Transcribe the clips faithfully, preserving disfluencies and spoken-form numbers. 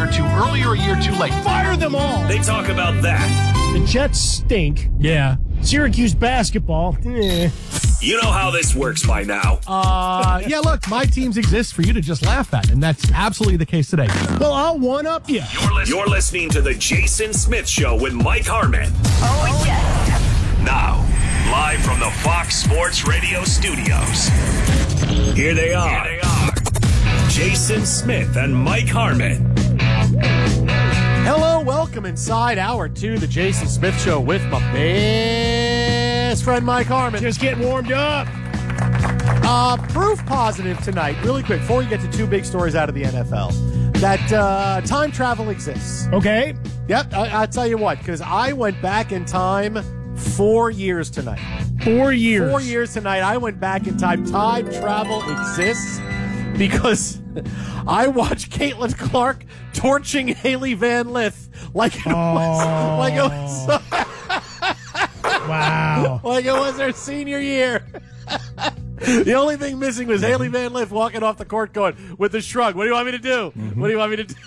year too early or a year too late? Fire them all. They talk about that. The Jets stink. Yeah. Syracuse basketball. Eh. You know how this works by now. Uh, yeah, look, my teams exist for you to just laugh at, and that's absolutely the case today. Well, I'll one-up you. You're, li- You're listening to The Jason Smith Show with Mike Harmon. Oh, yes. Now, live from the Fox Sports Radio studios. Here they are. Here they are. Jason Smith and Mike Harmon. Hello, welcome inside hour two, the Jason Smith Show with my best friend Mike Harmon. Just getting warmed up. Uh, proof positive tonight, really quick, before we get to two big stories out of the N F L, that uh, time travel exists. Okay. Yep, I, I'll tell you what, because I went back in time four years tonight. Four years. Four years tonight, I went back in time. Time travel exists because I watched Caitlin Clark torching Haley Van Lith like it oh. was like it was wow. like it was her senior year. The only thing missing was Haley Van Lith walking off the court going with a shrug. What do you want me to do? Mm-hmm. What do you want me to do?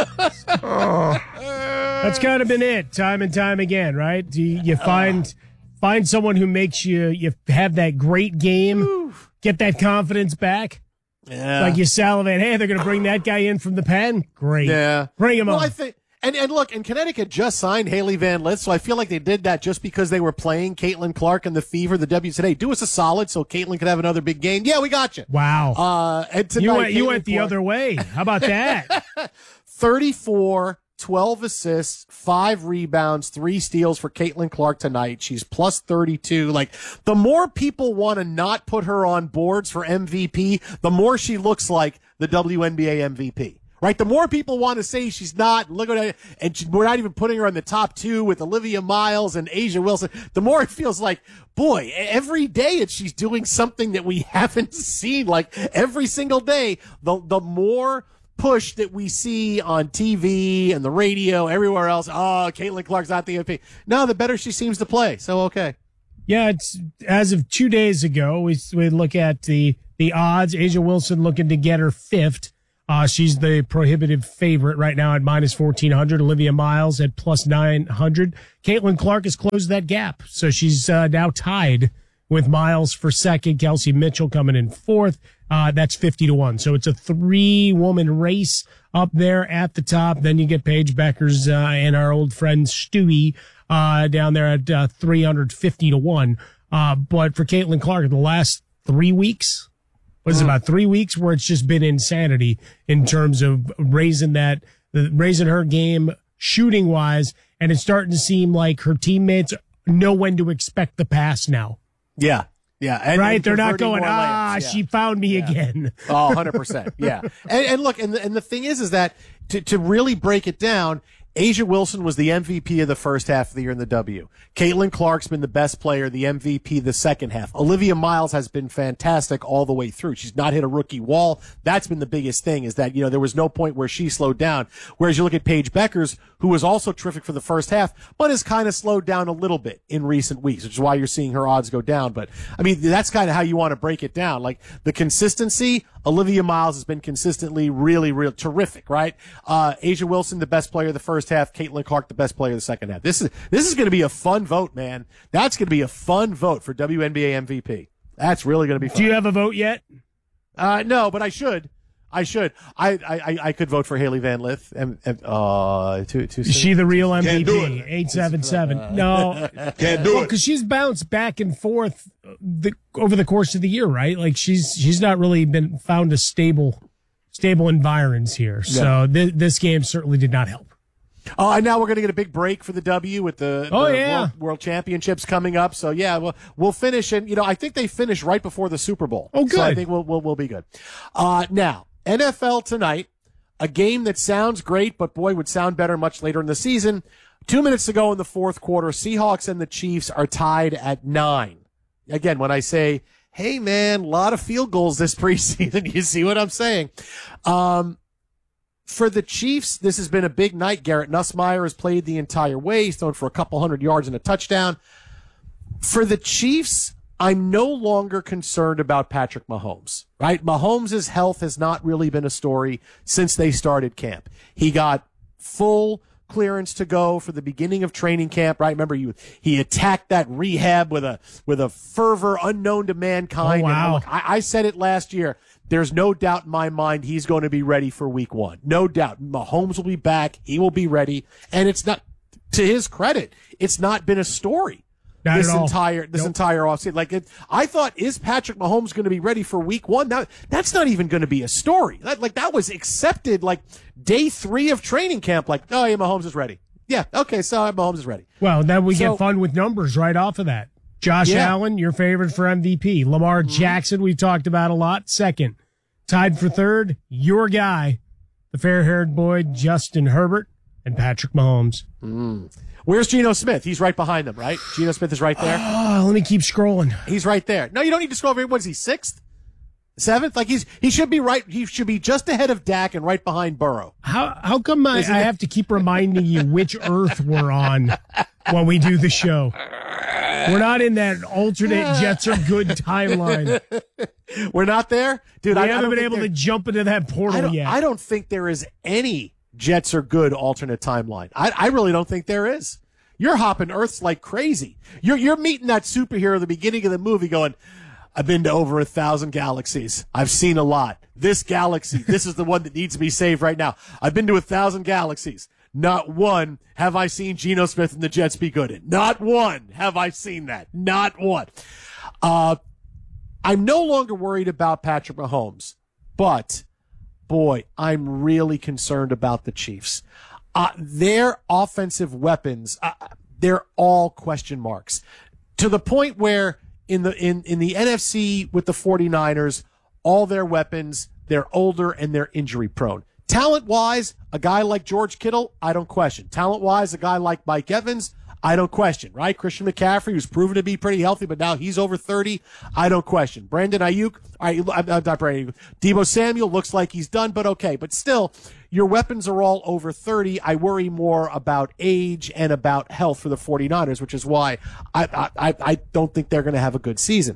oh. That's kind of been it, time and time again, right? You, you find uh. find someone who makes you you have that great game, Oof. Get that confidence back. Yeah. Like you salivate, hey, they're going to bring that guy in from the pen? Great. Yeah. Bring him well, on. I think, and, and look, and Connecticut just signed Haley Van Lith, so I feel like they did that just because they were playing Caitlin Clark and the Fever. The W said, hey, do us a solid so Caitlin could have another big game. Yeah, we got you. Wow. Uh, and tonight, you went, you Caitlin went the Clark, other way. How about that? thirty-four, twelve assists, five rebounds, three steals for Caitlin Clark tonight. She's plus thirty-two. Like, the more people want to not put her on boards for M V P, the more she looks like the W N B A M V P. Right? The more people want to say she's not, look at her, and she, we're not even putting her on the top two with Olivia Miles and Asia Wilson, the more it feels like, boy, every day it's, she's doing something that we haven't seen. Like, every single day, the, the more push that we see on T V and the radio, everywhere else, oh, Caitlin Clark's not the M V P. No, the better she seems to play. So, okay. Yeah, it's as of two days ago, we, we look at the, the odds. Asia Wilson looking to get her fifth. Uh, she's the prohibitive favorite right now at minus fourteen hundred. Olivia Miles at plus nine hundred. Caitlin Clark has closed that gap, so she's uh, now tied with Miles for second. Kelsey Mitchell coming in fourth. Uh, that's fifty to one. So it's a three-woman race up there at the top. Then you get Paige Beckers uh, and our old friend Stewie uh, down there at uh, three hundred fifty to one. Uh, but for Caitlin Clark, the last three weeks, what is it, about three weeks where it's just been insanity in terms of raising that, raising her game shooting wise. And it's starting to seem like her teammates know when to expect the pass now. Yeah. Yeah. And, right. and They're not going, layups. ah, Yeah. she found me yeah. again. Oh, one hundred percent. Yeah. And, and look, and the, and the thing is, is that to, to really break it down, Asia Wilson was the M V P of the first half of the year in the W. Caitlin Clark's been the best player, the M V P the second half. Olivia Miles has been fantastic all the way through. She's not hit a rookie wall. That's been the biggest thing, is that, you know, there was no point where she slowed down. Whereas you look at Paige Beckers, who was also terrific for the first half, but has kind of slowed down a little bit in recent weeks, which is why you're seeing her odds go down. But, I mean, that's kind of how you want to break it down. Like, the consistency, Olivia Miles has been consistently really, real terrific, right? Uh, Asia Wilson, the best player of the first half. Caitlin Clark, the best player of the second half. This is, this is going to be a fun vote, man. That's going to be a fun vote for W N B A M V P. That's really going to be fun. Do you have a vote yet? Uh, no, but I should. I should. I, I, I could vote for Haley Van Lith. And, and, uh, too, too Is she the real M V P? Can't do it. eight seven seven. No. Can't do well, it. because she's bounced back and forth the, over the course of the year, right? Like, she's she's not really been found a stable stable environs here. So th- this game certainly did not help. Oh, and now we're going to get a big break for the W with the, oh, the yeah. World, World Championships coming up. So yeah, we'll, we'll finish. And, you know, I think they finish right before the Super Bowl. Oh, good. So I think we'll, we'll, we'll be good. Uh, now, N F L tonight, a game that sounds great, but boy, would sound better much later in the season. Two minutes to go in the fourth quarter, Seahawks and the Chiefs are tied at nine. Again, when I say, hey man, a lot of field goals this preseason, you see what I'm saying? Um, For the Chiefs, this has been a big night. Garrett Nussmeier has played the entire way. He's thrown for a couple hundred yards and a touchdown. For the Chiefs, I'm no longer concerned about Patrick Mahomes, right? Mahomes' health has not really been a story since they started camp. He got full clearance to go for the beginning of training camp, right? Remember, you he attacked that rehab with a with a fervor unknown to mankind. Oh, wow. And look, I, I said it last year. There's no doubt in my mind he's going to be ready for week one. No doubt. Mahomes will be back. He will be ready. And it's not, to his credit, it's not been a story. Not this at all. entire this Nope. entire offseason. Like it, I thought, is Patrick Mahomes going to be ready for week one? Now that's not even going to be a story. That, like that was accepted like day three of training camp. Like, oh yeah, Mahomes is ready. Yeah, okay, so Mahomes is ready. Well, then we So- get fun with numbers right off of that. Josh Yeah. Allen, your favorite for M V P. Lamar Mm-hmm. Jackson, we've talked about a lot. Second. Tied for third, your guy, the fair-haired boy, Justin Herbert, and Patrick Mahomes. Where's Geno Smith? He's right behind them, right? Geno Smith is right there. Oh, let me keep scrolling. He's right there. No, you don't need to scroll over. What is he, sixth? Seventh? Like he's he should be right. He should be just ahead of Dak and right behind Burrow. How how come I, I Isn't it- have to keep reminding you which Earth we're on when we do the show? We're not in that alternate Jets are good timeline. We're not there, dude. We I, I haven't don't been think able there- to jump into that portal I don't, yet. I don't think there is any Jets are good alternate timeline. I, I really don't think there is. You're hopping Earths like crazy. You're you're meeting that superhero at the beginning of the movie going, I've been to over a thousand galaxies. I've seen a lot. This galaxy, this is the one that needs to be saved right now. I've been to a thousand galaxies. Not one have I seen Geno Smith and the Jets be good in. Not one have I seen that. Not one. Uh, I'm no longer worried about Patrick Mahomes, but boy, I'm really concerned about the Chiefs. Uh, their offensive weapons, uh, they're all question marks to the point where in the, in, in the N F C with the 49ers, all their weapons, they're older and they're injury prone. Talent wise, a guy like George Kittle, I don't question. Talent wise, a guy like Mike Evans, I don't question, right? Christian McCaffrey, who's proven to be pretty healthy, but now he's over thirty. I don't question. Brandon Ayuk, all right, I'm, I'm not Brandon Ayuk. Deebo Samuel looks like he's done, but okay. But still, your weapons are all over thirty. I worry more about age and about health for the 49ers, which is why I, I, I don't think they're going to have a good season.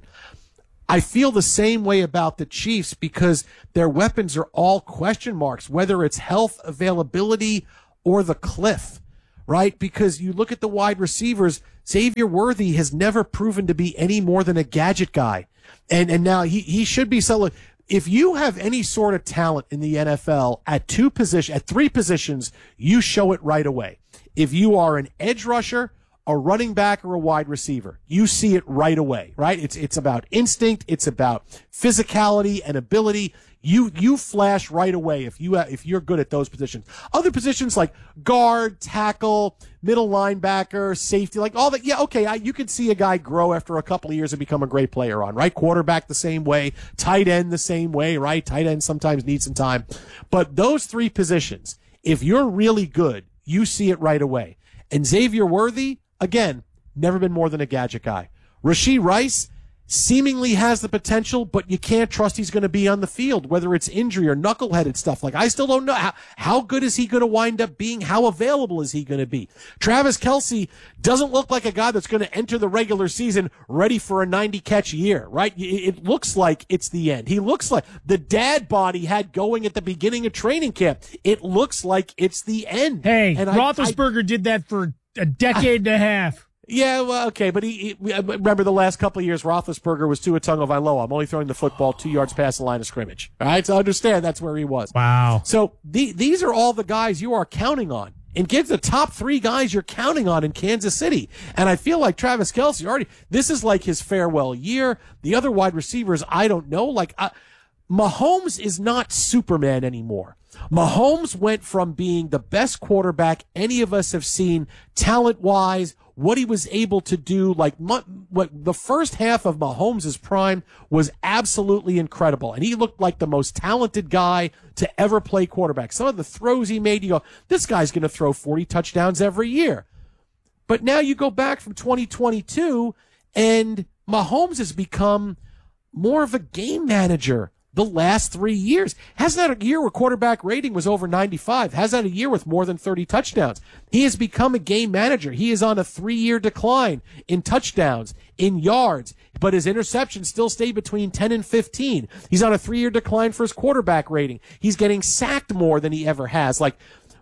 I feel the same way about the Chiefs because their weapons are all question marks, whether it's health, availability, or the cliff, right? Because you look at the wide receivers, Xavier Worthy has never proven to be any more than a gadget guy. And and now he, he should be so. If you have any sort of talent in the N F L at two position, at three positions, you show it right away. If you are an edge rusher, a running back, or a wide receiver, you see it right away, right? It's it's about instinct, it's about physicality and ability. You you flash right away if you if you're good at those positions. Other positions like guard, tackle, middle linebacker, safety, like all that. Yeah, okay, I, you could see a guy grow after a couple of years and become a great player on, right? Quarterback the same way, tight end the same way, right? Tight end sometimes needs some time, but those three positions, if you're really good, you see it right away. And Xavier Worthy, again, never been more than a gadget guy. Rashee Rice seemingly has the potential, but you can't trust he's going to be on the field, whether it's injury or knuckleheaded stuff. Like, I still don't know how, how good is he going to wind up being? How available is he going to be? Travis Kelce doesn't look like a guy that's going to enter the regular season ready for a ninety catch year, right? It looks like it's the end. He looks like the dad bod he had going at the beginning of training camp. It looks like it's the end. Hey, and I- Roethlisberger I, did that for a decade and a half. Yeah, well, okay, but he, he remember the last couple of years, Roethlisberger was Tua Tagovailoa. I'm only throwing the football two yards past the line of scrimmage. All right, so understand that's where he was. Wow. So the, these are all the guys you are counting on. And give the top three guys you're counting on in Kansas City. And I feel like Travis Kelce already, this is like his farewell year. The other wide receivers, I don't know. Like, uh, Mahomes is not Superman anymore. Mahomes went from being the best quarterback any of us have seen talent-wise, what he was able to do. Like, what the first half of Mahomes' prime was absolutely incredible. And he looked like the most talented guy to ever play quarterback. Some of the throws he made, you go, this guy's going to throw forty touchdowns every year. But now you go back from twenty twenty-two, and Mahomes has become more of a game manager the last three years. Hasn't had a year where quarterback rating was over ninety-five. Hasn't had a year with more than thirty touchdowns. He has become a game manager. He is on a three-year decline in touchdowns, in yards, but his interceptions still stay between ten and fifteen. He's on a three-year decline for his quarterback rating. He's getting sacked more than he ever has. Like,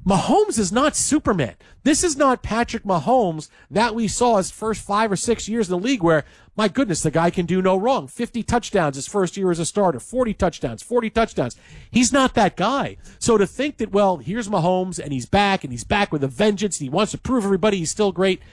Mahomes is not Superman. This is not Patrick Mahomes that we saw his first five or six years in the league where, my goodness, the guy can do no wrong. fifty touchdowns his first year as a starter, forty touchdowns, forty touchdowns. He's not that guy. So to think that, well, here's Mahomes and he's back and he's back with a vengeance and he wants to prove everybody he's still great.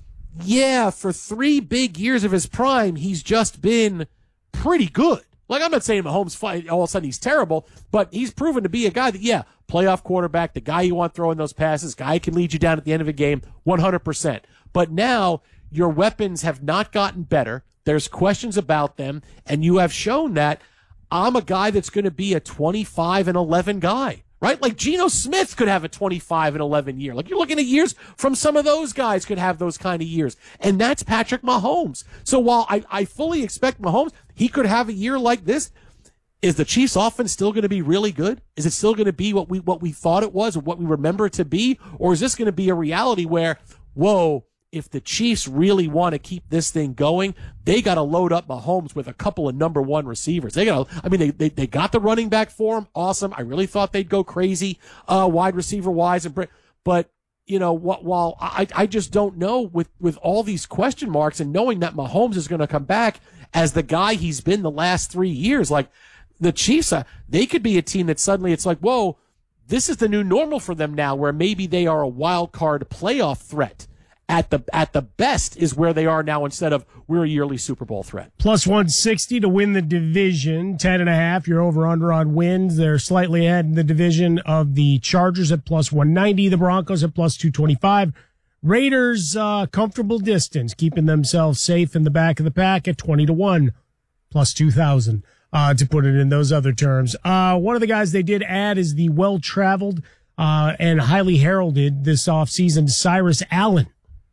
Yeah, for three big years of his prime, he's just been pretty good. Like, I'm not saying Mahomes fight, all of a sudden he's terrible, but he's proven to be a guy that, yeah, playoff quarterback, the guy you want throwing those passes, guy who can lead you down at the end of a game, one hundred percent. But now your weapons have not gotten better. There's questions about them, and you have shown that I'm a guy that's going to be a twenty-five and eleven guy, right? Like Geno Smith could have a twenty-five and eleven year. Like, you're looking at years from some of those guys could have those kind of years. And that's Patrick Mahomes. So while I, I fully expect Mahomes, he could have a year like this. Is the Chiefs offense still going to be really good? Is it still going to be what we, what we thought it was or what we remember it to be? Or is this going to be a reality where, whoa, if the Chiefs really want to keep this thing going, they got to load up Mahomes with a couple of number one receivers. They got to, I mean, they, they, they got the running back for him. Awesome. I really thought they'd go crazy, uh, wide receiver wise. And, but, you know, while I, I just don't know with, with all these question marks and knowing that Mahomes is going to come back as the guy he's been the last three years, like the Chiefs, uh, they could be a team that suddenly it's like, whoa, this is the new normal for them now, where maybe they are a wild card playoff threat. At the at the best is where they are now instead of we're a yearly Super Bowl threat. Plus one sixty to win the division, ten and a half. You're over under on wins. They're slightly ahead in the division of the Chargers at plus one ninety, the Broncos at plus two twenty-five. Raiders, uh, comfortable distance, keeping themselves safe in the back of the pack at twenty to one, plus two thousand, uh, to put it in those other terms. Uh, one of the guys they did add is the well-traveled, uh, and highly heralded this offseason, Cyrus Allen.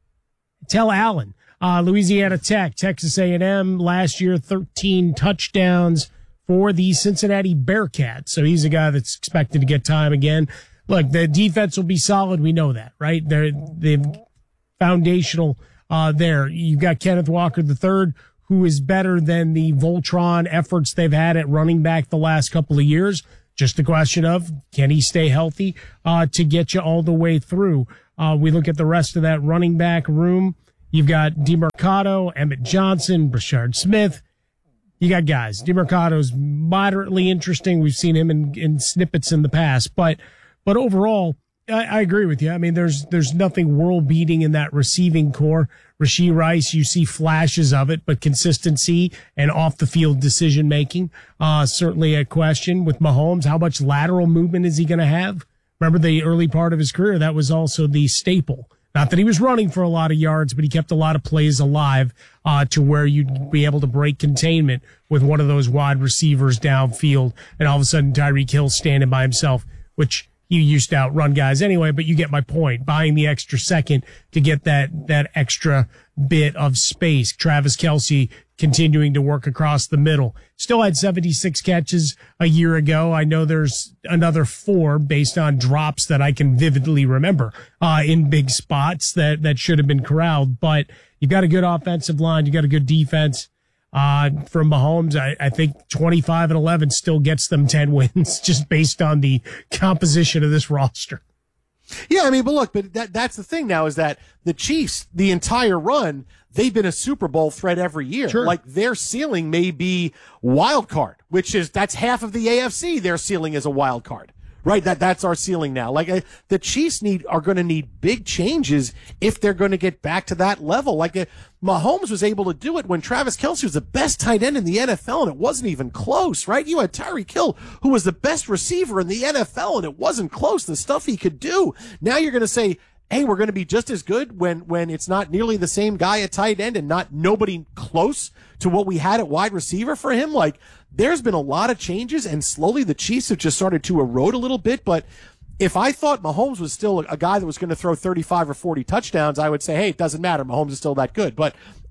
Tell Allen, uh, Louisiana Tech, Texas A and M last year, thirteen touchdowns for the Cincinnati Bearcats. So he's a guy that's expected to get time again. Look, the defense will be solid. We know that, right? They're, they're foundational, uh, there. You've got Kenneth Walker the third, who is better than the Voltron efforts they've had at running back the last couple of years. Just a question of, can he stay healthy, uh, to get you all the way through? Uh, we look at the rest of that running back room. You've got DeMarcado, Emmett Johnson, Brashard Smith. You got guys. DeMarcado's moderately interesting. We've seen him in, in snippets in the past, but, but overall, I, I agree with you. I mean, there's, there's nothing world beating in that receiving core. Rashee Rice, you see flashes of it, but consistency and off the field decision making, uh, certainly a question with Mahomes. How much lateral movement is he going to have? Remember the early part of his career, that was also the staple. Not that he was running for a lot of yards, but he kept a lot of plays alive, uh, to where you'd be able to break containment with one of those wide receivers downfield. And all of a sudden, Tyreek Hill standing by himself, which he used to outrun guys anyway, but you get my point. Buying the extra second to get that, that extra bit of space. Travis Kelce continuing to work across the middle. Still had seventy-six catches a year ago. I know there's another four based on drops that I can vividly remember, uh, in big spots that, that should have been corralled. But you've got a good offensive line. You got a good defense. Uh, from Mahomes, I, I think twenty-five and eleven still gets them ten wins just based on the composition of this roster. Yeah, I mean, but look, but that, that's the thing now is that the Chiefs, the entire run, they've been a Super Bowl threat every year. Sure. Like their ceiling may be wild card, which is, that's half of the A F C. Their ceiling is a wild card, right? That, that's our ceiling now. Like uh, the Chiefs need, are going to need big changes if they're going to get back to that level. Like uh, Mahomes was able to do it when Travis Kelce was the best tight end in the N F L, and it wasn't even close, right? You had Tyreek Hill, who was the best receiver in the N F L, and it wasn't close, the stuff he could do. Now you're going to say, hey, we're going to be just as good when, when it's not nearly the same guy at tight end and not nobody close to what we had at wide receiver for him. Like, there's been a lot of changes, and slowly the Chiefs have just started to erode a little bit. But if I thought Mahomes was still a guy that was going to throw thirty-five or forty touchdowns, I would say, hey, it doesn't matter. Mahomes is still that good. But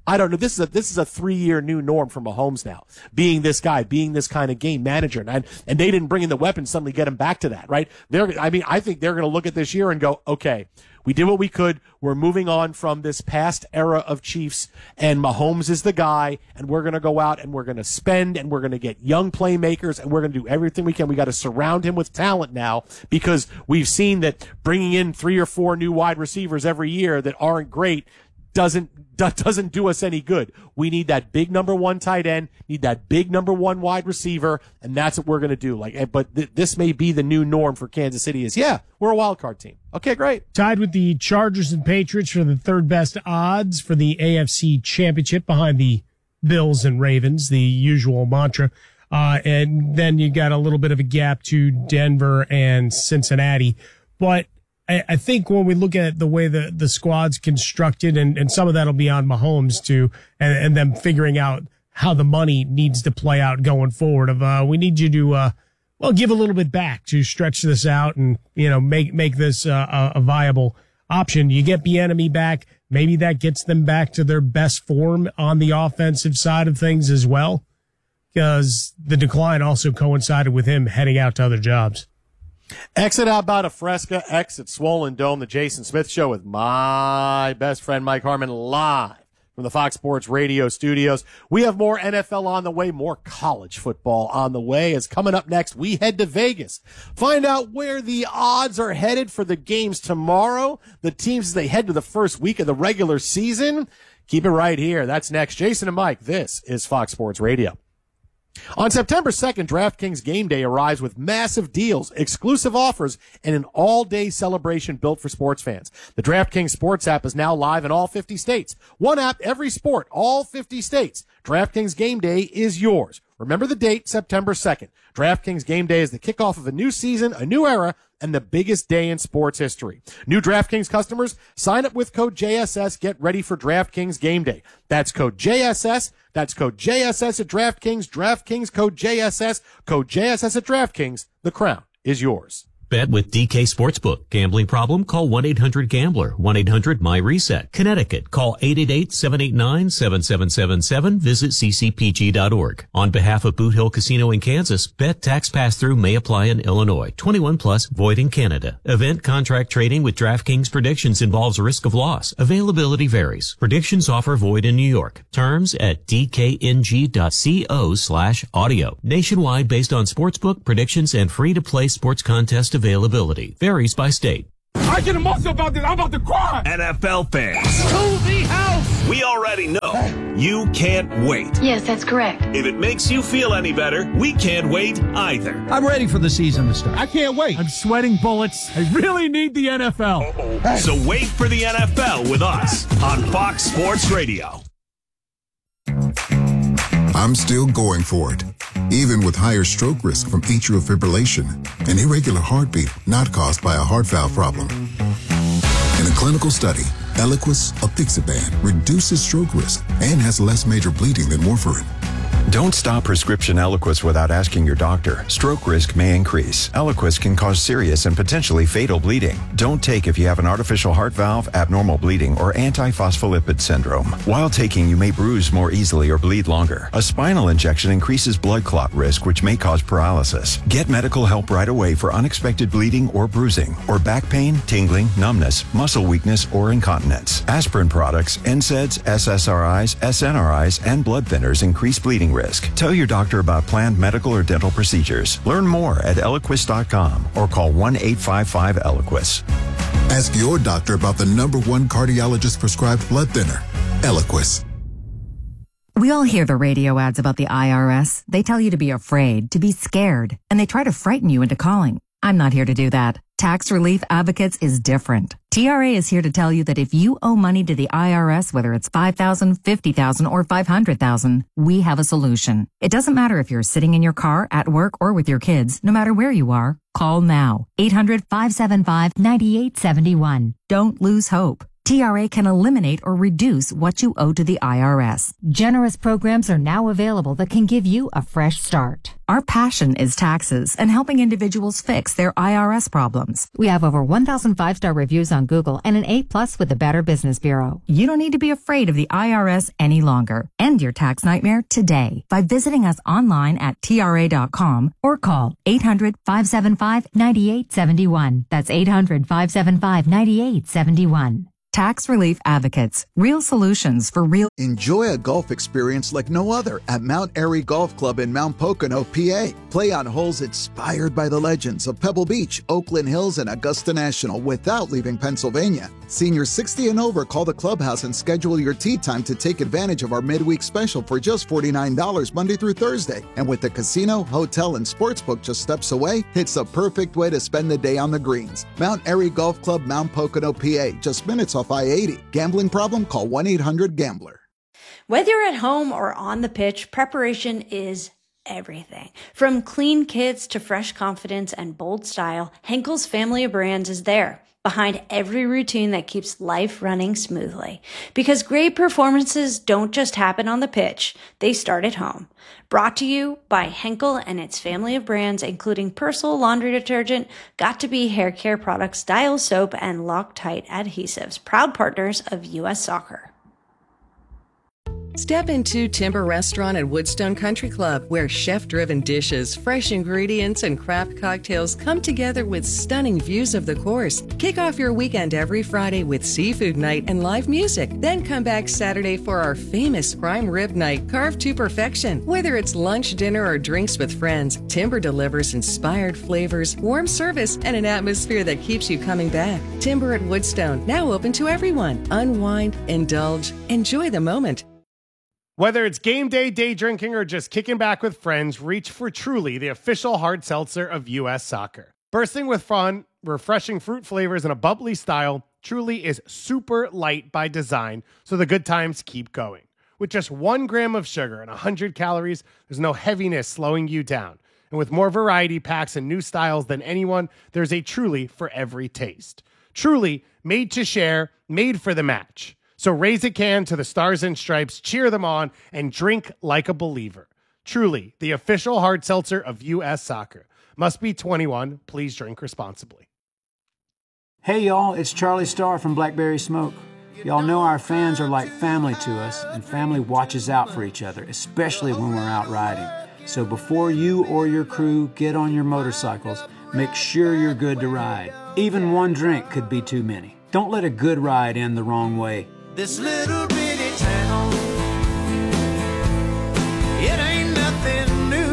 I don't know. This is a this is a three year new norm for Mahomes now. Being this guy, being this kind of game manager, and and they didn't bring in the weapons suddenly get him back to that, right? They're I mean I think they're going to look at this year and go, okay, we did what we could. We're moving on from this past era of Chiefs, and Mahomes is the guy, and we're going to go out and we're going to spend, and we're going to get young playmakers, and we're going to do everything we can. We got to surround him with talent now, because we've seen that bringing in three or four new wide receivers every year that aren't great doesn't doesn't do us any good. We need that big number one tight end, need that big number one wide receiver, and that's what we're going to do. Like, but th- this may be the new norm for Kansas City. Is yeah, we're a wild card team. Okay, great. Tied with the Chargers and Patriots for the third best odds for the A F C Championship, behind the Bills and Ravens, the usual mantra. Uh, and then you got a little bit of a gap to Denver and Cincinnati, but I think when we look at the way the, the squad's constructed, and, and some of that'll be on Mahomes too, and, and them figuring out how the money needs to play out going forward. Of uh, we need you to uh, well give a little bit back to stretch this out and you know make make this uh, a viable option. You get Bieniemy back, maybe that gets them back to their best form on the offensive side of things as well, because the decline also coincided with him heading out to other jobs. Exit Alberta Fresca, exit Swollen Dome, the Jason Smith Show with my best friend Mike Harmon, live from the Fox Sports Radio studios. We have more N F L on the way, more college football on the way. As coming up next, we head to Vegas. Find out where the odds are headed for the games tomorrow, the teams as they head to the first week of the regular season. Keep it right here. That's next. Jason and Mike, this is Fox Sports Radio. On September second, DraftKings Game Day arrives with massive deals, exclusive offers, and an all-day celebration built for sports fans. The DraftKings Sports app is now live in all fifty states. One app, every sport, all fifty states. DraftKings Game Day is yours. Remember the date, September second. DraftKings Game Day is the kickoff of a new season, a new era, and the biggest day in sports history. New DraftKings customers, sign up with code J S S. Get ready for DraftKings Game Day. That's code J S S. That's code J S S at DraftKings. DraftKings code J S S. Code J S S at DraftKings. The crown is yours. Bet with D K Sportsbook. Gambling problem? Call one eight hundred gambler. one eight hundred my reset. Connecticut. Call eight eight eight, seven eight nine, seven seven seven seven. Visit c c p g dot org. On behalf of Boot Hill Casino in Kansas, bet tax pass-through may apply in Illinois. twenty-one plus, void in Canada. Event contract trading with DraftKings Predictions involves risk of loss. Availability varies. Predictions offer void in New York. Terms at d k n g dot co slash audio. Nationwide based on sportsbook, predictions, and free-to-play sports contest availability. Varies by state. I get emotional about this. I'm about to cry. N F L fans, to the house. We already know you can't wait. Yes, that's correct. If it makes you feel any better, we can't wait either. I'm ready for the season to start. I can't wait. I'm sweating bullets. I really need the N F L. Uh-oh. So wait for the N F L with us on Fox Sports Radio. I'm still going for it, even with higher stroke risk from atrial fibrillation, an irregular heartbeat not caused by a heart valve problem. In a clinical study, Eliquis apixaban reduces stroke risk and has less major bleeding than warfarin. Don't stop prescription Eliquis without asking your doctor. Stroke risk may increase. Eliquis can cause serious and potentially fatal bleeding. Don't take if you have an artificial heart valve, abnormal bleeding, or antiphospholipid syndrome. While taking, you may bruise more easily or bleed longer. A spinal injection increases blood clot risk, which may cause paralysis. Get medical help right away for unexpected bleeding or bruising, or back pain, tingling, numbness, muscle weakness, or incontinence. Aspirin products, N SAIDs, S S R Is, S N R Is, and blood thinners increase bleeding risk. Tell your doctor about planned medical or dental procedures. Learn more at Eliquis dot com or call one eight five five Eliquis. Ask your doctor about the number one cardiologist prescribed blood thinner, Eliquis. We all hear the radio ads about the I R S. They tell you to be afraid, to be scared, and they try to frighten you into calling. I'm not here to do that. Tax Relief Advocates is different. T R A is here to tell you that if you owe money to the I R S, whether it's five thousand dollars, fifty thousand dollars, or five hundred thousand dollars, we have a solution. It doesn't matter if you're sitting in your car, at work, or with your kids. No matter where you are, call now. eight hundred, five seven five, nine eight seven one. Don't lose hope. T R A can eliminate or reduce what you owe to the I R S. Generous programs are now available that can give you a fresh start. Our passion is taxes and helping individuals fix their I R S problems. We have over one thousand five-star reviews on Google and an A plus with the Better Business Bureau. You don't need to be afraid of the I R S any longer. End your tax nightmare today by visiting us online at T R A dot com or call eight hundred, five seven five, nine eight seven one. That's eight hundred, five seven five, nine eight seven one. Tax Relief Advocates. Real solutions for real. Enjoy a golf experience like no other at Mount Airy Golf Club in Mount Pocono, P A. Play on holes inspired by the legends of Pebble Beach, Oakland Hills, and Augusta National without leaving Pennsylvania. Seniors sixty and over, call the clubhouse and schedule your tee time to take advantage of our midweek special for just forty-nine dollars Monday through Thursday. And with the casino, hotel, and sportsbook just steps away, it's the perfect way to spend the day on the greens. Mount Airy Golf Club, Mount Pocono, P A. Just minutes off I eighty. Gambling problem? Call one eight hundred gambler. Whether you're at home or on the pitch, preparation is everything. From clean kits to fresh confidence and bold style, Henkel's family of brands is there, behind every routine that keeps life running smoothly. Because great performances don't just happen on the pitch, they start at home. Brought to you by Henkel and its family of brands, including Persil laundry detergent, Got2b hair care products, Dial soap, and Loctite adhesives, proud partners of U S Soccer. Step into Timber Restaurant at Woodstone Country Club, where chef-driven dishes, fresh ingredients, and craft cocktails come together with stunning views of the course. Kick off your weekend every Friday with seafood night and live music. Then come back Saturday for our famous prime rib night, carved to perfection. Whether it's lunch, dinner, or drinks with friends, Timber delivers inspired flavors, warm service, and an atmosphere that keeps you coming back. Timber at Woodstone, now open to everyone. Unwind, indulge, enjoy the moment. Whether it's game day, day drinking, or just kicking back with friends, reach for Truly, the official hard seltzer of U S Soccer. Bursting with fun, refreshing fruit flavors, and a bubbly style, Truly is super light by design, so the good times keep going. With just one gram of sugar and one hundred calories, there's no heaviness slowing you down. And with more variety packs and new styles than anyone, there's a Truly for every taste. Truly, made to share, made for the match. So raise a can to the Stars and Stripes, cheer them on, and drink like a believer. Truly, the official hard seltzer of U S Soccer. Must be twenty-one. Please drink responsibly. Hey, y'all, it's Charlie Starr from Blackberry Smoke. Y'all know our fans are like family to us, and family watches out for each other, especially when we're out riding. So before you or your crew get on your motorcycles, make sure you're good to ride. Even one drink could be too many. Don't let a good ride end the wrong way. This little bitty town, it ain't nothing new.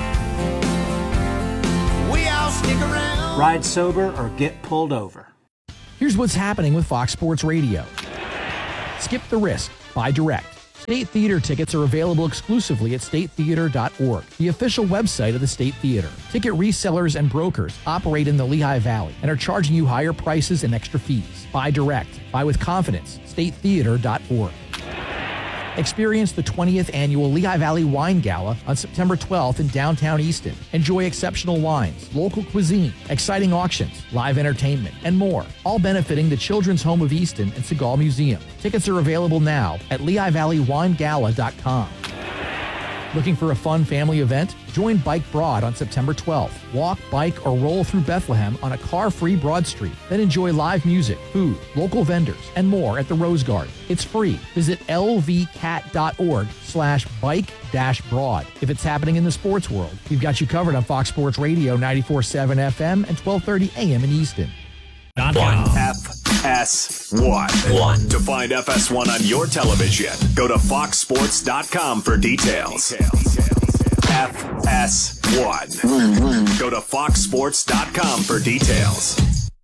We all stick around. Ride sober or get pulled over. Here's what's happening with Fox Sports Radio. Skip the risk. Buy direct. State Theater tickets are available exclusively at state theater dot org, the official website of the State Theater. Ticket resellers and brokers operate in the Lehigh Valley and are charging you higher prices and extra fees. Buy direct. Buy with confidence. state theater dot org. Experience the twentieth annual Lehigh Valley Wine Gala on September twelfth in downtown Easton. Enjoy exceptional wines, local cuisine, exciting auctions, live entertainment, and more, all benefiting the Children's Home of Easton and Segal Museum. Tickets are available now at lehigh valley wine gala dot com. Looking for a fun family event? Join Bike Broad on September twelfth. Walk, bike, or roll through Bethlehem on a car-free Broad Street. Then enjoy live music, food, local vendors, and more at the Rose Garden. It's free. Visit l v cat dot org slash bike dash broad. If it's happening in the sports world, we've got you covered on Fox Sports Radio ninety-four point seven F M and twelve thirty A M in Easton. One F S one. One. To find F S one on your television, go to fox sports dot com for details. F S one. Go to fox sports dot com for details.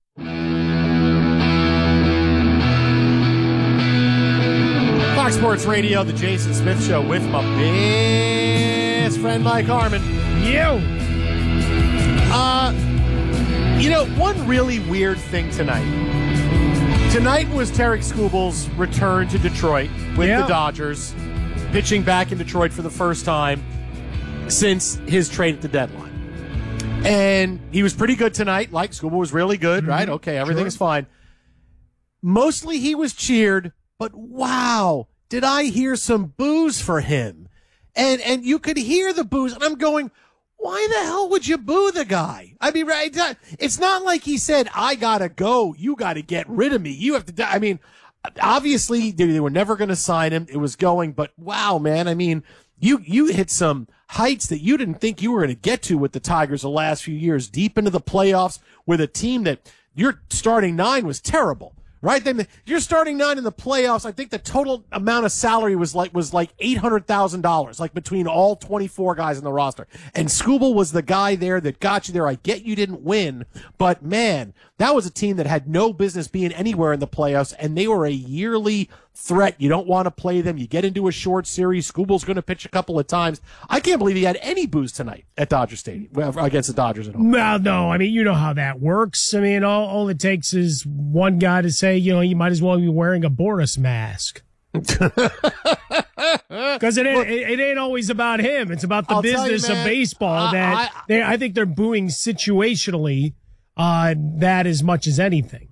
Fox Sports Radio, the Jason Smith Show with my best friend Mike Harmon. Yo! Uh, you know, one really weird thing tonight. Tonight was Tarek Skubal's return to Detroit with yeah. the Dodgers, pitching back in Detroit for the first time since his trade at the deadline. And he was pretty good tonight. Like, Skubal was really good, mm-hmm. right? Okay, everything's sure. fine. mostly he was cheered, but wow, did I hear some boos for him. And, and you could hear the boos, and I'm going, why the hell would you boo the guy? I mean, right? It's not like he said, I gotta go. You gotta get rid of me. You have to die. I mean, obviously they were never going to sign him. It was going, but wow, man. I mean, you, you hit some heights that you didn't think you were going to get to with the Tigers the last few years, deep into the playoffs with a team that your starting nine was terrible. Right? Then you're starting nine in the playoffs. I think the total amount of salary was like, was like eight hundred thousand dollars, like between all twenty-four guys in the roster. And Skubal was the guy there that got you there. I get you didn't win, but man, that was a team that had no business being anywhere in the playoffs, and they were a yearly threat. You don't want to play them. You get into a short series. Skubal's going to pitch a couple of times. I can't believe he had any booze tonight at Dodger Stadium against the Dodgers at home. Well, no, I mean, you know how that works. I mean, all, all it takes is one guy to say, you know, you might as well be wearing a Boris mask. Because it, ain't, it, it ain't always about him. It's about the I'll business you, man, of baseball. uh, that I, they, I think they're booing situationally uh, that as much as anything.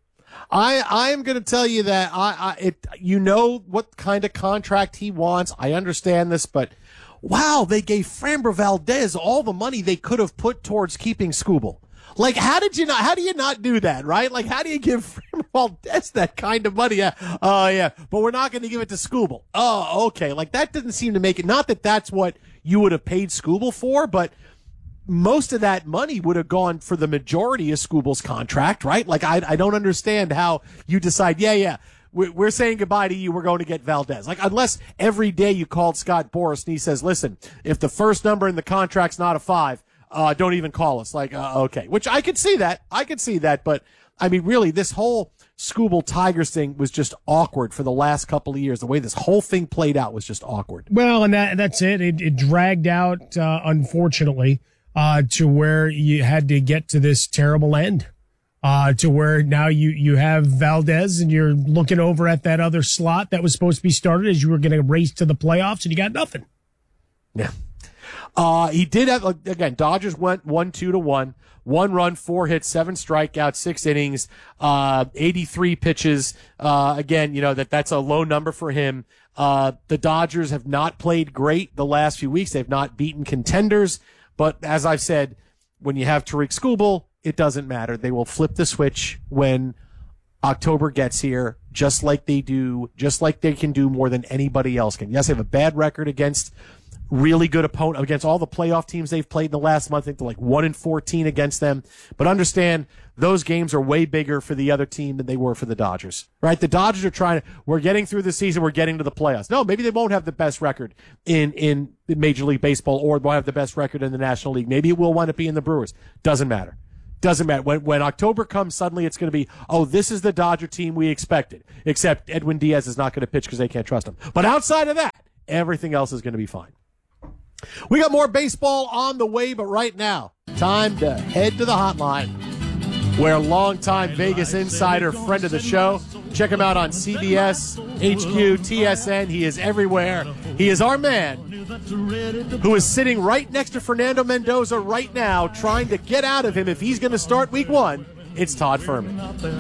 I, I am going to tell you that I, I, it, you know what kind of contract he wants. I understand this, but wow, they gave Framber Valdez all the money they could have put towards keeping Skubal. Like, how did you not, how do you not do that, right? Like, how do you give Framber Valdez that kind of money? Yeah. Oh, uh, yeah, but we're not going to give it to Skubal. Oh, okay. Like, that didn't seem to make it, not that that's what you would have paid Skubal for, but most of that money would have gone for the majority of Skubal's contract, right? Like, I, I don't understand how you decide, yeah, yeah, we're, we're saying goodbye to you. We're going to get Valdez. Like, unless every day you called Scott Boras and he says, listen, if the first number in the contract's not a five, uh, don't even call us. Like, uh, okay, which I could see that. I could see that. But I mean, really, this whole Skubal Tigers thing was just awkward for the last couple of years. The way this whole thing played out was just awkward. Well, and that, that's it. It, it dragged out, uh, unfortunately. Uh, to where you had to get to this terrible end, uh, to where now you, you have Valdez and you're looking over at that other slot that was supposed to be started as you were going to race to the playoffs and you got nothing. Yeah. Uh, he did have, again, Dodgers went one, two to one, one run, four hits, seven strikeouts, six innings, uh, eighty-three pitches. Uh, again, you know, that that's a low number for him. Uh, the Dodgers have not played great the last few weeks. They've not beaten contenders. But as I've said, when you have Tarik Skubal, it doesn't matter. They will flip the switch when October gets here, just like they do, just like they can do more than anybody else can. Yes, they have a bad record against really good opponent, against all the playoff teams they've played in the last month. I think they're like one and fourteen against them. But understand, those games are way bigger for the other team than they were for the Dodgers, right? The Dodgers are trying to, we're getting through the season, we're getting to the playoffs. No, maybe they won't have the best record in, in Major League Baseball or won't have the best record in the National League. Maybe it will wind up being the Brewers. Doesn't matter. Doesn't matter. When, when October comes, suddenly it's going to be, oh, this is the Dodger team we expected, except Edwin Diaz is not going to pitch because they can't trust him. But outside of that, everything else is going to be fine. We got more baseball on the way, but right now, time to head to the hotline, where longtime Vegas insider, friend of the show, check him out on C B S, H Q, T S N. He is everywhere. He is our man, who is sitting right next to Fernando Mendoza right now, trying to get out of him if he's going to start week one. It's Todd Fuhrman.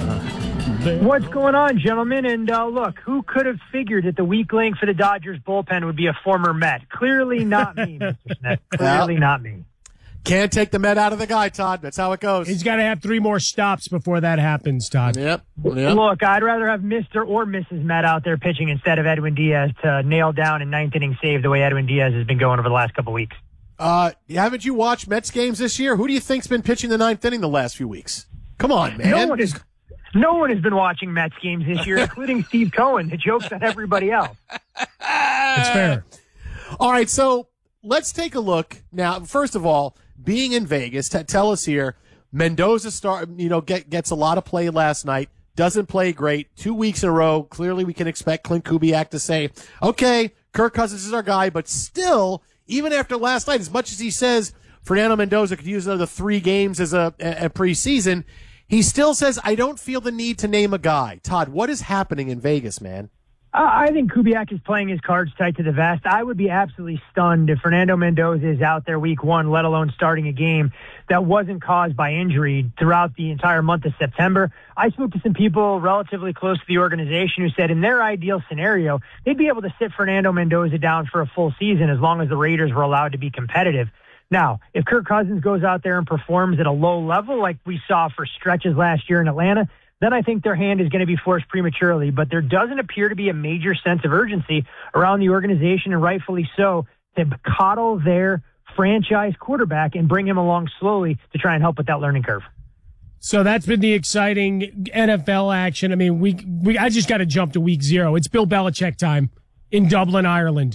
What's going on, gentlemen? And uh, look, who could have figured that the weak link for the Dodgers bullpen would be a former Met? Clearly not me, Mister Smith. Clearly well, not me. Can't take the Met out of the guy, Todd. That's how it goes. He's got to have three more stops before that happens, Todd. Yep. yep. Look, I'd rather have Mister or Missus Met out there pitching instead of Edwin Diaz to nail down a ninth inning save the way Edwin Diaz has been going over the last couple weeks. Uh, haven't you watched Mets games this year? Who do you think's been pitching the ninth inning the last few weeks? Come on, man. No one is. No one has been watching Mets games this year, including Steve Cohen. The joke's on everybody else. That's fair. All right, so let's take a look now. First of all, being in Vegas, t- tell us here. Mendoza start, you know, get, gets a lot of play last night. Doesn't play great. Two weeks in a row. Clearly, we can expect Clint Kubiak to say, "Okay, Kirk Cousins is our guy," but still, even after last night, as much as he says Fernando Mendoza could use another three games as a, a, a preseason, he still says, I don't feel the need to name a guy. Todd, what is happening in Vegas, man? I think Kubiak is playing his cards tight to the vest. I would be absolutely stunned if Fernando Mendoza is out there week one, let alone starting a game that wasn't caused by injury throughout the entire month of September. I spoke to some people relatively close to the organization who said in their ideal scenario, they'd be able to sit Fernando Mendoza down for a full season as long as the Raiders were allowed to be competitive. Now, if Kirk Cousins goes out there and performs at a low level like we saw for stretches last year in Atlanta, then I think their hand is going to be forced prematurely. But there doesn't appear to be a major sense of urgency around the organization, and rightfully so, to coddle their franchise quarterback and bring him along slowly to try and help with that learning curve. So that's been the exciting N F L action. I mean, we, we I just got to jump to week zero. It's Bill Belichick time in Dublin, Ireland.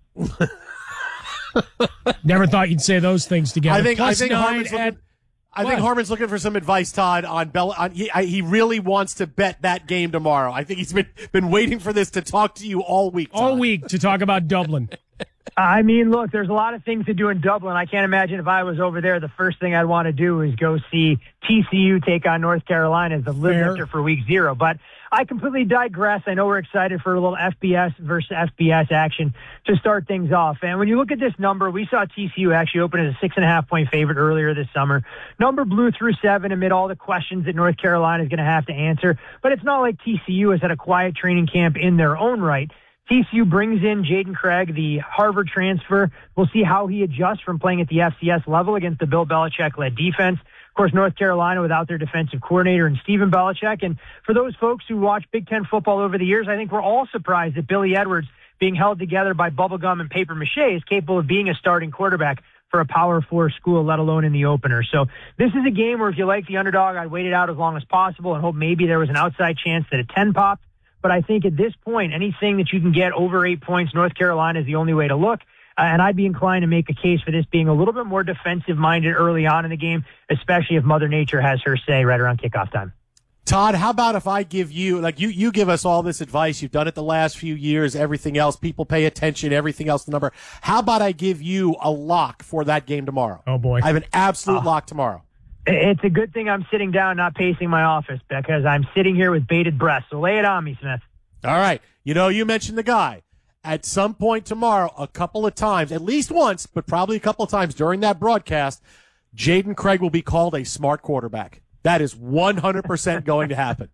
Never thought you'd say those things together. I think, I Plus think nine Harmon's looking, at, I think Harmon's looking for some advice, Todd, on Bell. On, he, I, he really wants to bet that game tomorrow. I think he's been been waiting for this to talk to you all week. Todd. All week to talk about Dublin. I mean, look, there's a lot of things to do in Dublin. I can't imagine if I was over there, the first thing I'd want to do is go see T C U take on North Carolina as the live lifter for week zero. But I completely digress. I know we're excited for a little F B S versus F B S action to start things off. And when you look at this number, we saw T C U actually open as a six and a half point favorite earlier this summer. Number blew through seven amid all the questions that North Carolina is going to have to answer. But it's not like T C U has had a quiet training camp in their own right. T C U brings in Jaden Craig, the Harvard transfer. We'll see how he adjusts from playing at the F C S level against the Bill Belichick-led defense. Of course, North Carolina without their defensive coordinator and Stephen Belichick. And for those folks who watch Big Ten football over the years, I think we're all surprised that Billy Edwards, being held together by bubblegum and paper mache, is capable of being a starting quarterback for a Power Four school, let alone in the opener. So this is a game where if you like the underdog, I'd wait it out as long as possible and hope maybe there was an outside chance that a ten popped. But I think at this point, anything that you can get over eight points, North Carolina is the only way to look. Uh, and I'd be inclined to make a case for this being a little bit more defensive-minded early on in the game, especially if Mother Nature has her say right around kickoff time. Todd, how about if I give you, like you, you give us all this advice. You've done it the last few years, everything else. People pay attention, everything else, the number. How about I give you a lock for that game tomorrow? Oh, boy. I have an absolute Oh. lock tomorrow. It's a good thing I'm sitting down, not pacing my office, because I'm sitting here with bated breath. So lay it on me, Smith. All right. You know, you mentioned the guy. At some point tomorrow, a couple of times, at least once, but probably a couple of times during that broadcast, Jaden Craig will be called a smart quarterback. That is one hundred percent going to happen.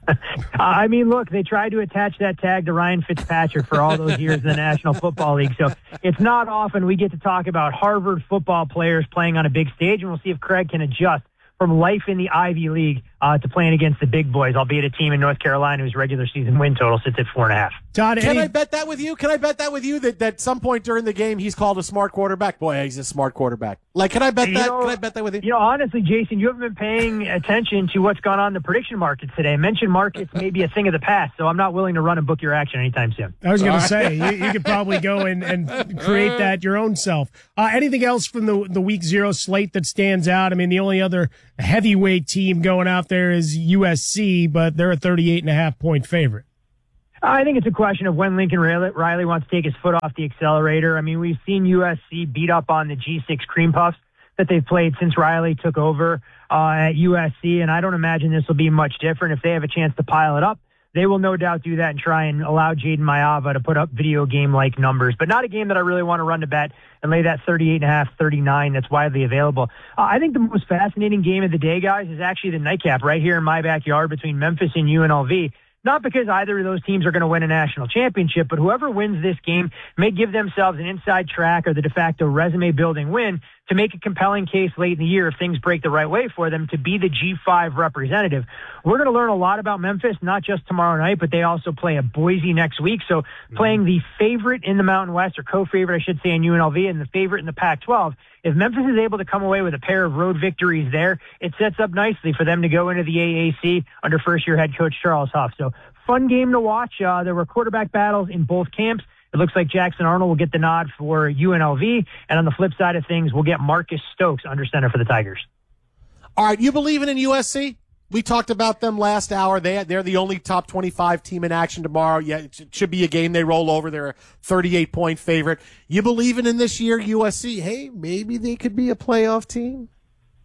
I mean, look, they tried to attach that tag to Ryan Fitzpatrick for all those years in the National Football League. So it's not often we get to talk about Harvard football players playing on a big stage, and we'll see if Craig can adjust from life in the Ivy League uh, to playing against the big boys, albeit a team in North Carolina whose regular season win total sits at four and a half. Todd, Can any- I bet that with you? Can I bet that with you that, that at some point during the game he's called a smart quarterback? Boy, he's a smart quarterback. Like, can I bet You that? know- Can I bet that with you? You know, honestly, Jason, you haven't been paying attention to what's gone on in the prediction markets today. Mention markets may be a thing of the past, so I'm not willing to run and book your action anytime soon. I was going All to right. say, you, you could probably go and, and create that your own self. Uh, anything else from the the week zero slate that stands out? I mean, the only other heavyweight team going out there is U S C, but they're a thirty-eight and a half point favorite. I think it's a question of when Lincoln Riley Riley wants to take his foot off the accelerator. I mean, we've seen U S C beat up on the G six Cream Puffs that they've played since Riley took over uh, at U S C, and I don't imagine this will be much different. If they have a chance to pile it up, they will no doubt do that and try and allow Jaden Mayava to put up video game-like numbers, but not a game that I really want to run to bet and lay that thirty-eight and a half, thirty-nine that's widely available. Uh, I think the most fascinating game of the day, guys, is actually the nightcap right here in my backyard between Memphis and U N L V. Not because either of those teams are going to win a national championship, but whoever wins this game may give themselves an inside track or the de facto resume-building win to make a compelling case late in the year if things break the right way for them to be the G five representative. We're going to learn a lot about Memphis, not just tomorrow night, but they also play at Boise next week. So playing the favorite in the Mountain West, or co-favorite, I should say, in U N L V, and the favorite in the Pac twelve, if Memphis is able to come away with a pair of road victories there, it sets up nicely for them to go into the A A C under first-year head coach Charles Huff. So fun game to watch. Uh, there were quarterback battles in both camps. It looks like Jackson Arnold will get the nod for U N L V. And on the flip side of things, we'll get Marcus Stokes under center for the Tigers. All right, you believe in U S C? We talked about them last hour. They, they're the only top twenty-five team in action tomorrow. Yeah, it should be a game they roll over. They're a thirty-eight point favorite. You believe in in this year, U S C? Hey, maybe they could be a playoff team?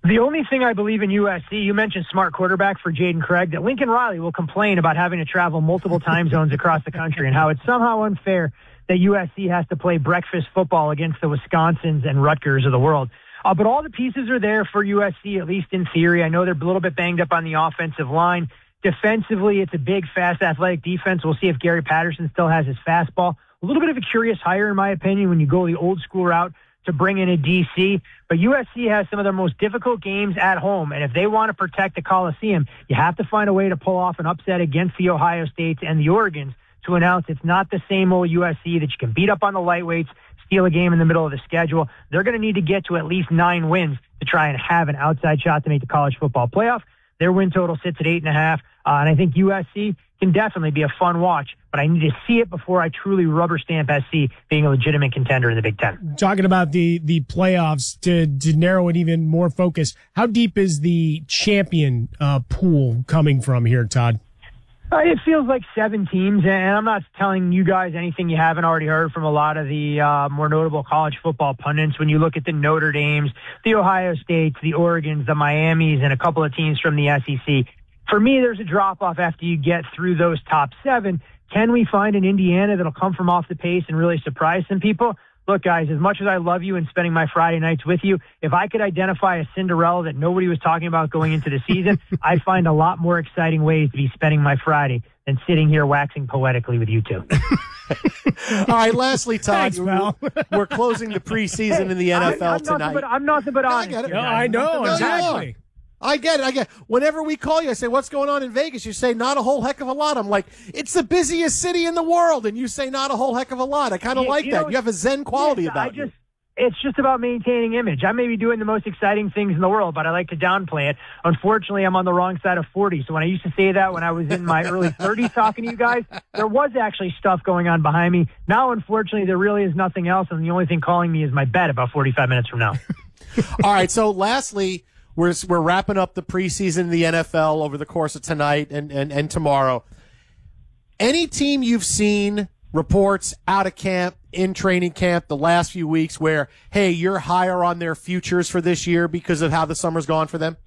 The only thing I believe in U S C, you mentioned smart quarterback for Jaden Craig, that Lincoln Riley will complain about having to travel multiple time zones across the country and how it's somehow unfair that U S C has to play breakfast football against the Wisconsins and Rutgers of the world. Uh, but all the pieces are there for U S C, at least in theory. I know they're a little bit banged up on the offensive line. Defensively, it's a big, fast, athletic defense. We'll see if Gary Patterson still has his fastball. A little bit of a curious hire, in my opinion, when you go the old school route to bring in a D C. But U S C has some of their most difficult games at home. And if they want to protect the Coliseum, you have to find a way to pull off an upset against the Ohio States and the Oregons to announce it's not the same old U S C that you can beat up on the lightweights, steal a game in the middle of the schedule. They're going to need to get to at least nine wins to try and have an outside shot to make the college football playoff. Their win total sits at eight and a half. Uh, and I think U S C can definitely be a fun watch, but I need to see it before I truly rubber stamp S C being a legitimate contender in the Big Ten. Talking about the, the playoffs, to, to narrow it even more focus, how deep is the champion uh, pool coming from here, Todd? Uh, it feels like seven teams, and I'm not telling you guys anything you haven't already heard from a lot of the uh, more notable college football pundits. When you look at the Notre Dames, the Ohio States, the Oregons, the Miamis, and a couple of teams from the S E C, for me, there's a drop-off after you get through those top seven. Can we find an Indiana that'll come from off the pace and really surprise some people? Look, guys, as much as I love you and spending my Friday nights with you, if I could identify a Cinderella that nobody was talking about going into the season, I find a lot more exciting ways to be spending my Friday than sitting here waxing poetically with you two. All right, lastly, Todd, Thanks, pal. we're, we're closing the preseason in the N F L I, I'm tonight. Nothing but, I'm nothing but honest. I get it. No, I know, No, exactly. no. I get it. I get it. Whenever we call you, I say, what's going on in Vegas? You say, not a whole heck of a lot. I'm like, it's the busiest city in the world. And you say, not a whole heck of a lot. I kind of You- like you that. know, You have a Zen quality yes, about I just, you. It's just about maintaining image. I may be doing the most exciting things in the world, but I like to downplay it. Unfortunately, I'm on the wrong side of forty. So when I used to say that when I was in my early thirties talking to you guys, there was actually stuff going on behind me. Now, unfortunately, there really is nothing else. And the only thing calling me is my bed about forty-five minutes from now. All right. So lastly, we're, we're wrapping up the preseason in the N F L over the course of tonight and, and, and tomorrow. Any team you've seen reports out of camp, in training camp the last few weeks where, hey, you're higher on their futures for this year because of how the summer's gone for them?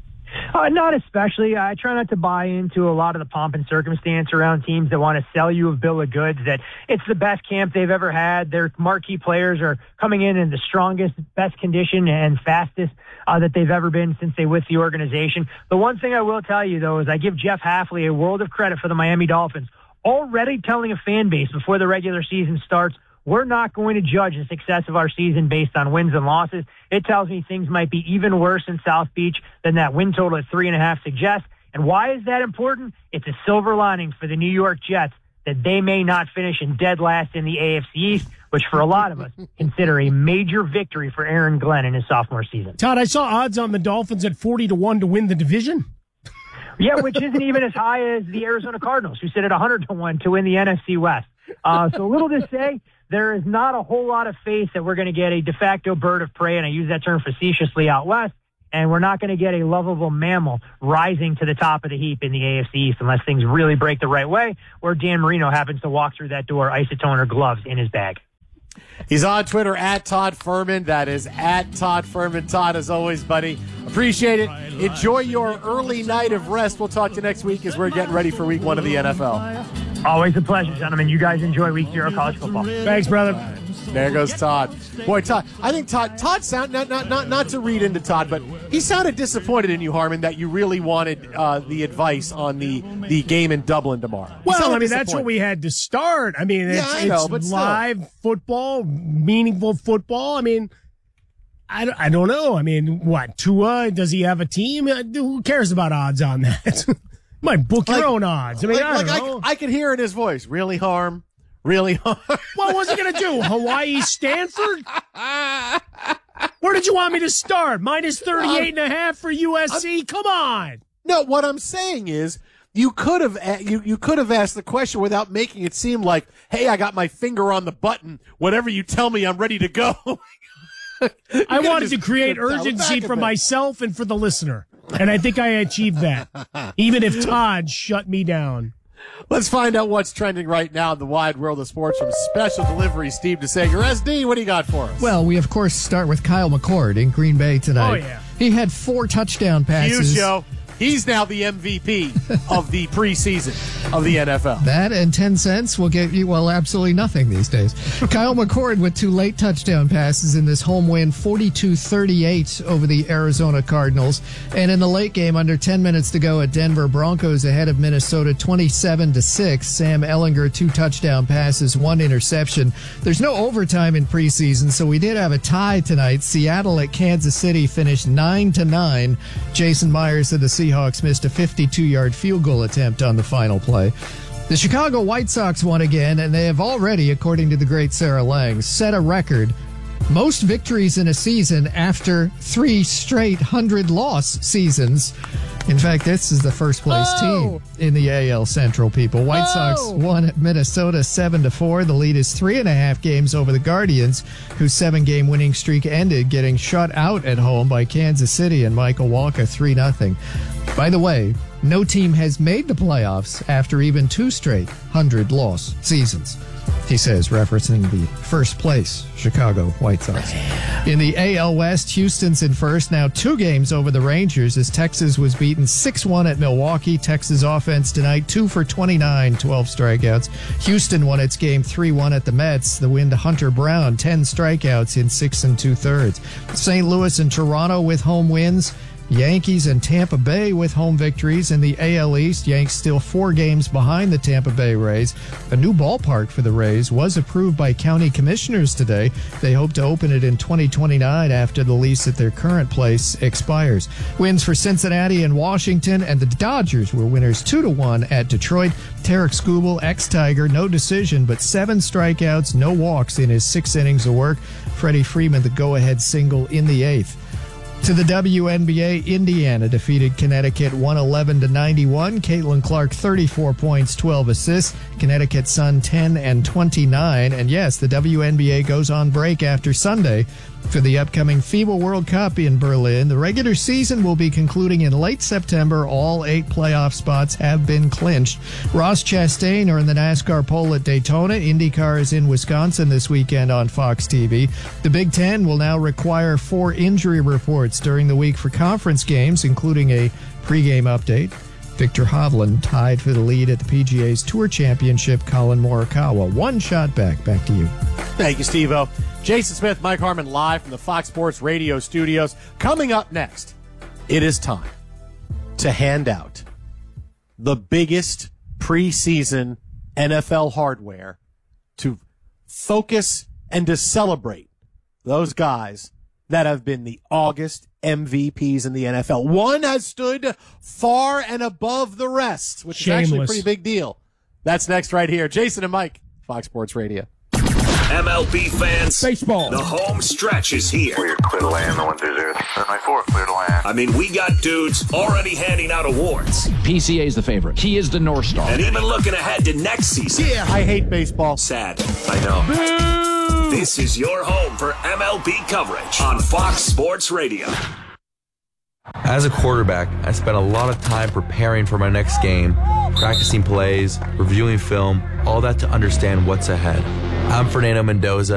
Uh, not especially. I try not to buy into a lot of the pomp and circumstance around teams that want to sell you a bill of goods that it's the best camp they've ever had. Their marquee players are coming in in the strongest, best condition and fastest uh, that they've ever been since they with the organization. The one thing I will tell you, though, is I give Jeff Hafley a world of credit for the Miami Dolphins already telling a fan base before the regular season starts, we're not going to judge the success of our season based on wins and losses. It tells me things might be even worse in South Beach than that win total at three and a half suggests. And why is that important? It's a silver lining for the New York Jets that they may not finish in dead last in the A F C East, which for a lot of us consider a major victory for Aaron Glenn in his sophomore season. Todd, I saw odds on the Dolphins at forty to one to win the division. Yeah, which isn't even as high as the Arizona Cardinals, who sit at one hundred to one to win the N F C West. Uh, so little to say, there is not a whole lot of faith that we're going to get a de facto bird of prey, and I use that term facetiously out west, and we're not going to get a lovable mammal rising to the top of the heap in the A F C East unless things really break the right way, or Dan Marino happens to walk through that door, isotone or gloves in his bag. He's on Twitter at Todd Furman. That is at Todd Furman. Todd, as always, buddy, appreciate it. Enjoy your early night of rest. We'll talk to you next week as we're getting ready for week one of the N F L. Always a pleasure, gentlemen. You guys enjoy week zero college football. Thanks, brother. There goes Todd. Boy, Todd, I think Todd, Todd sound, not, not, not, not to read into Todd, but he sounded disappointed in you, Harmon, that you really wanted uh, the advice on the, the game in Dublin tomorrow. He Well, sounded I mean, that's disappointed. what we had to start. I mean, it's, Yeah, I know, it's but still. live football, meaningful football. I mean, I, don't- I don't know. I mean, what, Tua, does he have a team? Uh, Who cares about odds on that? Might book your Like- own odds. I mean, like, I don't like know. I, I could hear in his voice, really, Harm? Really, Harm? What was he going to do? Hawaii, Stanford? Where did you want me to start? Minus thirty-eight and a half for U S C? Come on. No, what I'm saying is, you could have a- you you could have asked the question without making it seem like, hey, I got my finger on the button. Whatever you tell me, I'm ready to go. I wanted to create dial it urgency back a for bit. myself and for the listener. And I think I achieved that. Even if Todd shut me down. Let's find out what's trending right now in the wide world of sports from Special Delivery Steve DeSager. S D, what do you got for us? Well, we of course start with Kyle McCord in Green Bay tonight. Oh, yeah. He had four touchdown passes. Huge, Joe. He's now the M V P of the preseason of the N F L. That and ten cents will get you, well, absolutely nothing these days. Kyle McCord with two late touchdown passes in this home win, forty-two thirty-eight over the Arizona Cardinals. And in the late game, under ten minutes to go at Denver, Broncos ahead of Minnesota twenty-seven to six. Sam Ehlinger, two touchdown passes, one interception. There's no overtime in preseason, so we did have a tie tonight. Seattle at Kansas City finished nine to nine. Jason Myers of the Seahawks missed a fifty-two-yard field goal attempt on the final play. The Chicago White Sox won again, and they have already, according to the great Sarah Lang, set a record. Most victories in a season after three straight hundred-loss seasons. In fact, this is the first-place Oh! team in the A L Central, people. White Oh! Sox won at Minnesota seven to four. The lead is three and a half games over the Guardians, whose seven-game winning streak ended getting shut out at home by Kansas City and Michael Walker three nothing. By the way, no team has made the playoffs after even two straight hundred-loss seasons, he says, referencing the first place Chicago White Sox. In the A L West, Houston's in first, now two games over the Rangers as Texas was beaten six one at Milwaukee. Texas offense tonight, two for twenty-nine, twelve strikeouts. Houston won its game three one at the Mets. The win to Hunter Brown, ten strikeouts in six and two-thirds. Saint Louis and Toronto with home wins. Yankees and Tampa Bay with home victories. In the A L East, Yanks still four games behind the Tampa Bay Rays. A new ballpark for the Rays was approved by county commissioners today. They hope to open it in twenty twenty-nine after the lease at their current place expires. Wins for Cincinnati and Washington, and the Dodgers were winners two to one at Detroit. Tarek Skubal, ex-Tiger, no decision, but seven strikeouts, no walks in his six innings of work. Freddie Freeman, the go-ahead single in the eighth. To the W N B A, Indiana defeated Connecticut one eleven to ninety-one. Caitlin Clark, thirty-four points, twelve assists. Connecticut Sun, ten and twenty-nine. And yes, the W N B A goes on break after Sunday for the upcoming FIBA World Cup in Berlin. The regular season will be concluding in late September. All eight playoff spots have been clinched. Ross Chastain are in the NASCAR pole at Daytona. IndyCar is in Wisconsin this weekend on Fox T V. The Big Ten will now require four injury reports during the week for conference games, including a pregame update. Victor Hovland tied for the lead at the P G A's Tour Championship. Colin Morikawa, one shot back. Back to you. Thank you, Steve-O. Jason Smith, Mike Harmon, live from the Fox Sports Radio studios. Coming up next, it is time to hand out the biggest preseason N F L hardware to focus and to celebrate those guys that have been the August M V Ps in the N F L. One has stood far and above the rest, which Shameless. is actually a pretty big deal. That's next right here. Jason and Mike, Fox Sports Radio. M L B fans, baseball. The home stretch is here. We're clear to land, the one through there. My four, clear to land. I mean, we got dudes already handing out awards. P C A is the favorite. He is the North Star. And even looking ahead to next season. Yeah, I hate baseball. Sad, I know. Boo! This is your home for M L B coverage on Fox Sports Radio. As a quarterback, I spent a lot of time preparing for my next game, practicing plays, reviewing film, all that to understand what's ahead. I'm Fernando Mendoza.